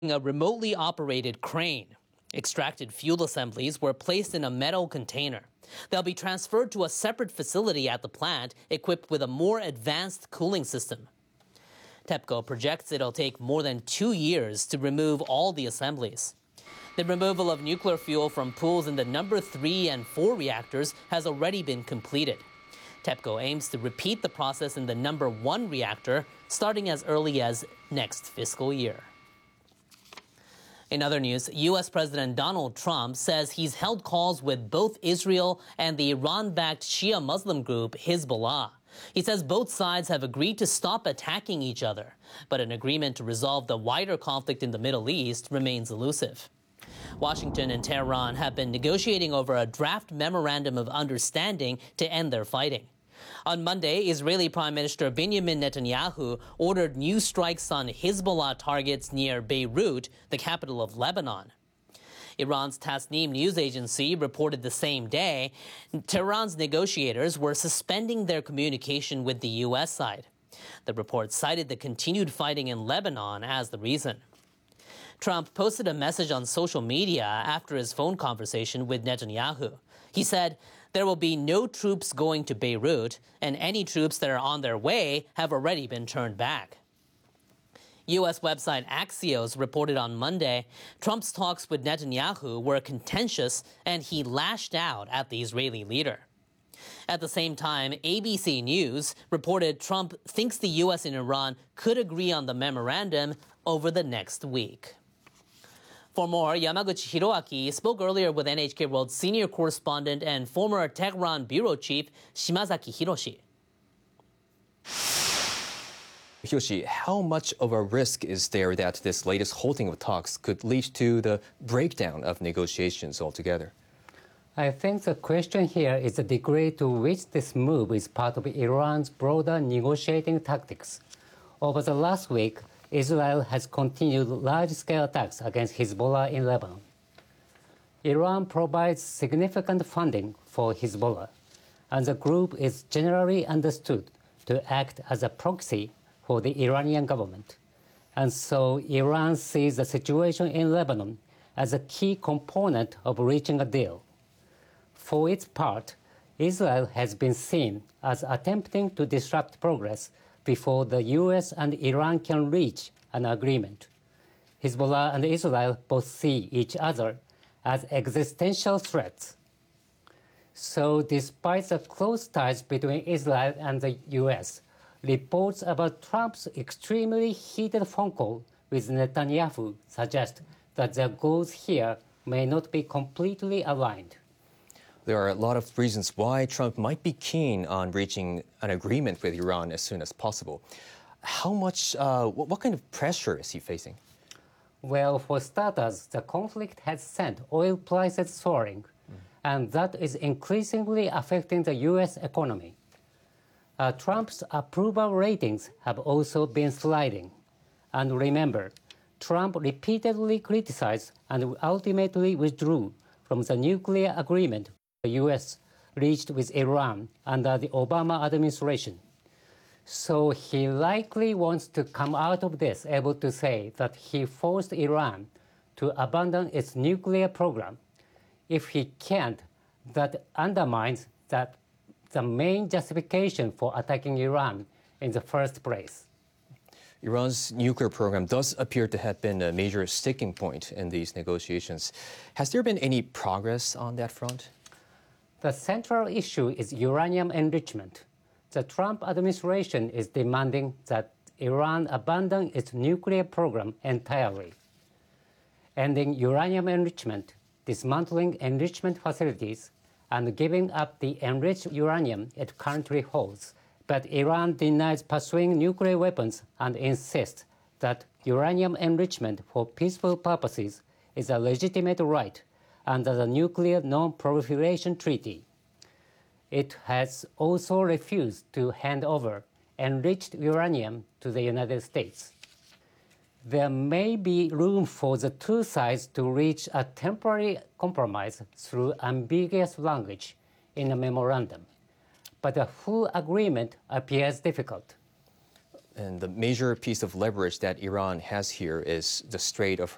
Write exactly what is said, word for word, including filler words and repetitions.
A remotely operated crane. Extracted fuel assemblies were placed in a metal container. They'll be transferred to a separate facility at the plant equipped with a more advanced cooling system. TEPCO projects it'll take more than two years to remove all the assemblies. The removal of nuclear fuel from pools in the number three and four reactors has already been completed. TEPCO aims to repeat the process in the number one reactor starting as early as next fiscal year. In other news, U S President Donald Trump says he's held calls with both Israel and the Iran-backed Shia Muslim group Hezbollah. He says both sides have agreed to stop attacking each other, but an agreement to resolve the wider conflict in the Middle East remains elusive. Washington and Tehran have been negotiating over a draft memorandum of understanding to end their fighting. On Monday, Israeli Prime Minister Benjamin Netanyahu ordered new strikes on Hezbollah targets near Beirut, the capital of Lebanon. Iran's Tasnim news agency reported the same day Tehran's negotiators were suspending their communication with the U S side. The report cited the continued fighting in Lebanon as the reason. Trump posted a message on social media after his phone conversation with Netanyahu. He said, "There will be no troops going to Beirut, and any troops that are on their way have already been turned back." U S website Axios reported on Monday Trump's talks with Netanyahu were contentious, and he lashed out at the Israeli leader. At the same time, A B C News reported Trump thinks the U S and Iran could agree on the memorandum over the next week. For more, Yamaguchi Hiroaki spoke earlier with N H K World senior correspondent and former Tehran bureau chief Shimazaki Hiroshi. Hiroshi, how much of a risk is there that this latest halting of talks could lead to the breakdown of negotiations altogether? I think the question here is the degree to which this move is part of Iran's broader negotiating tactics. Over the last week, Israel has continued large-scale attacks against Hezbollah in Lebanon. Iran provides significant funding for Hezbollah, and the group is generally understood to act as a proxy for the Iranian government. And so Iran sees the situation in Lebanon as a key component of reaching a deal. For its part, Israel has been seen as attempting to disrupt progress before the U S and Iran can reach an agreement. Hezbollah and Israel both see each other as existential threats. So despite the close ties between Israel and the U S, reports about Trump's extremely heated phone call with Netanyahu suggest that their goals here may not be completely aligned. There are a lot of reasons why Trump might be keen on reaching an agreement with Iran as soon as possible. How much, uh, what, what kind of pressure is he facing? Well, for starters, the conflict has sent oil prices soaring, mm. and that is increasingly affecting the U S economy. Uh, Trump's approval ratings have also been sliding. And remember, Trump repeatedly criticized and ultimately withdrew from the nuclear agreement the U S reached with Iran under the Obama administration. So he likely wants to come out of this able to say that he forced Iran to abandon its nuclear program. If he can't, that undermines that the main justification for attacking Iran in the first place. Iran's nuclear program does appear to have been a major sticking point in these negotiations. Has there been any progress on that front? The central issue is uranium enrichment. The Trump administration is demanding that Iran abandon its nuclear program entirely. Ending uranium enrichment, dismantling enrichment facilities, and giving up the enriched uranium it currently holds. But Iran denies pursuing nuclear weapons and insists that uranium enrichment for peaceful purposes is a legitimate right under the Nuclear Non-Proliferation Treaty. It has also refused to hand over enriched uranium to the United States. There may be room for the two sides to reach a temporary compromise through ambiguous language in a memorandum, but a full agreement appears difficult. And the major piece of leverage that Iran has here is the Strait of